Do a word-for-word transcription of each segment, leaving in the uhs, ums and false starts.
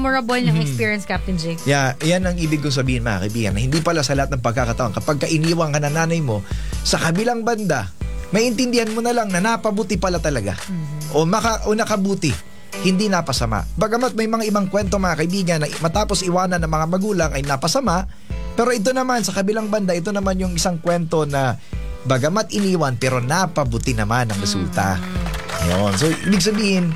memorable ng experience, Captain Jake. Yeah, yan ang ibig kong sabihin, mga kaibigan, na hindi pala sa lahat ng pagkakataon, kapag ka iniwan ka na nanay mo, sa kabilang banda, maintindihan mo na lang na napabuti pala talaga. Mm-hmm. O, maka, o nakabuti, hindi napasama. Bagamat may mga ibang kwento, mga kaibigan, na matapos iwanan ng mga magulang ay napasama, pero ito naman, sa kabilang banda, ito naman yung isang kwento na bagamat iniwan, pero napabuti naman ang resulta. Mm-hmm. Yun. So, ibig sabihin,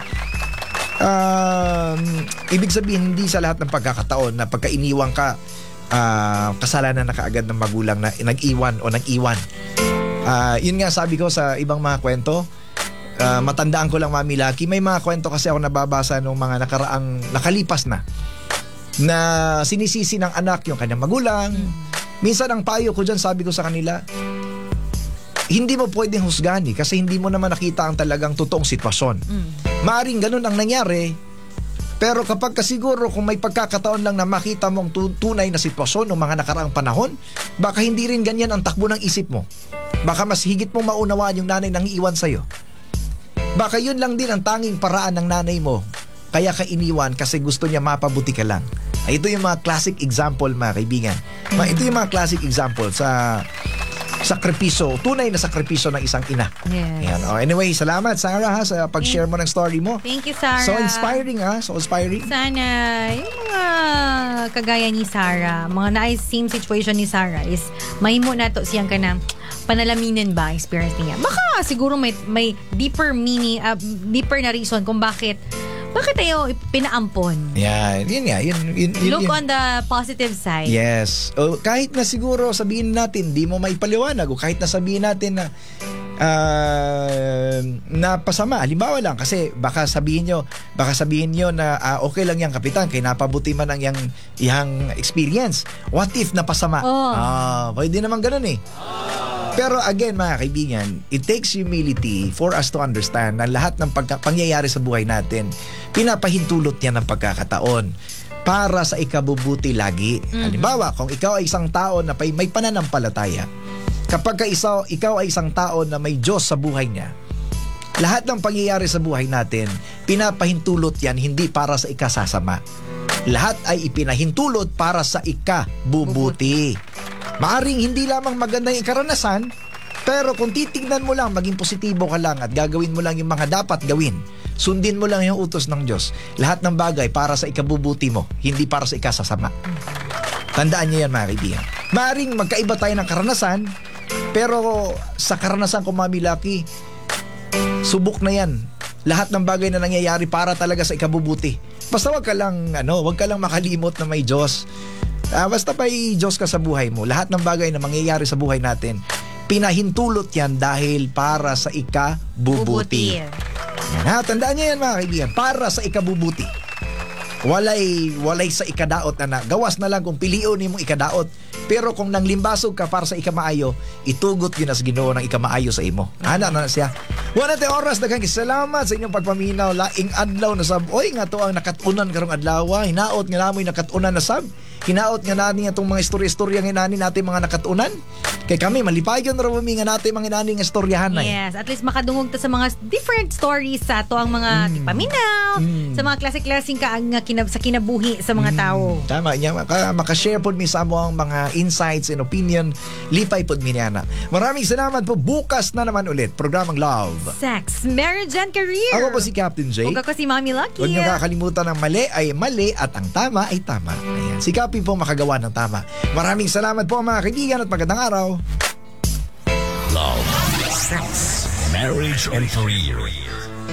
Um, ibig sabihin, hindi sa lahat ng pagkakataon na pagka iniwan ka, uh, kasalanan na kaagad ng magulang na nag-iwan o nag-iwan. Uh, yun nga sabi ko sa ibang mga kwento, uh, matandaan ko lang, Mami Lucky, may mga kwento kasi ako nababasa nung mga nakaraang nakalipas na na sinisisi ng anak yung kanyang magulang. Minsan ang payo ko dyan, sabi ko sa kanila, hindi mo pwedeng husgahan eh, kasi hindi mo naman nakita ang talagang totoong sitwasyon. Mm. Maaring ganun ang nangyari, pero kapag kasiguro kung may pagkakataon lang na makita mong tunay na sitwasyon ng mga nakaraang panahon, baka hindi rin ganyan ang takbo ng isip mo. Baka mas higit mong maunawaan yung nanay nang iiwan sa'yo. Baka yun lang din ang tanging paraan ng nanay mo, kaya ka iniwan kasi gusto niya mapabuti ka lang. Ay, ito yung mga classic example, mga kaibigan. Mm. Ito yung mga classic example sa sakripiso, tunay na sakripiso ng isang ina. Yes. Yan. Oh, anyway, salamat Sarah ha sa pag-share mo ng story mo. Thank you, Sarah. So inspiring ha, so inspiring. Sana yung mga kagaya ni Sarah, mga na same situation ni Sarah is mahimo na to siyang ka na panalaminin ba experience niya. Baka siguro may may deeper meaning, uh, deeper na reason kung bakit Bakit tayo pinaampon? Yeah, yun nga. Yun, yun, yun, Look yun. on the positive side. Yes. O, kahit na siguro sabihin natin, di mo maipaliwanag, o kahit na sabihin natin na uh, napasama. Halimbawa lang, kasi baka sabihin nyo, baka sabihin nyo na uh, okay lang yung kapitan, kaya napabuti man ang yung, yung experience. What if napasama? Oh. Ah, pwede naman ganun eh. Pero again, mga kaibigan, it takes humility for us to understand na lahat ng pagka- pangyayari sa buhay natin, pinapahintulot niya ng pagkakataon para sa ikabubuti lagi. Mm-hmm. Halimbawa, kung ikaw ay isang tao na may pananampalataya, kapag ka isa, ikaw ay isang tao na may Diyos sa buhay niya, lahat ng pangyayari sa buhay natin, pinapahintulot yan hindi para sa ikasasama. Lahat ay ipinahintulot para sa ikabubuti. Maaring hindi lamang maganda yung karanasan, pero kung titignan mo lang, maging positibo ka lang at gagawin mo lang yung mga dapat gawin, sundin mo lang yung utos ng Diyos, lahat ng bagay para sa ikabubuti mo, hindi para sa ikasasama. Tandaan niyo yan, mga kaibigan. Maaring magkaiba tayo ng karanasan, pero sa karanasan ko, Mami Lucky, subok na yan. Lahat ng bagay na nangyayari para talaga sa ikabubuti. Basta wag ka lang, ano, wag ka lang makalimot na may Diyos. Uh, basta may Diyos ka sa buhay mo, lahat ng bagay na mangyayari sa buhay natin, pinahintulot yan dahil para sa ikabubuti. Yan, ha? Tandaan niyo yan, mga kaibigan, para sa ikabubuti. Walay, walay sa ikadaot na na. Gawas na lang kung piliyon ni mong ikadaot. Pero kung nang limbasog ka para sa ikamaayo, itugot yun as Ginoo ng ikamaayo sa imo. Ana na siya. Wala te oras, daghang salamat sa inyong pagpaminaw. Laing adlaw na sab. Oy, nga to ang nakatunan karong adlaw. Hinaot nga namoy nakatunan na sab. Hinaot nga nani atong mga istorya-istorya nga nani natin mga nakatunan. Kay kami malipayon ra mi nga natin mga nani nga istoryahan na. Yes, at least makadungog ta sa mga different stories sa to ang mga mm. tipaminaw, mm. sa mga klase-klaseng ka nga kinab sa kinabuhi sa mga mm. tao. Tama nya, maka, maka-share pod mi sa among mga insights and opinion. Lipay pod mi niana. Maraming salamat po. Bukas na naman ulit programang Love, Sex, Marriage and Career. Ako po si Captain J. Huwag ako si Mami Lucky. Huwag niyo kakalimutan ng mali ay mali at ang tama ay tama. Ayan. Si Capi po makagawa ng tama. Maraming salamat po mga kaibigan at magandang araw. Love, Sex, Marriage and Career.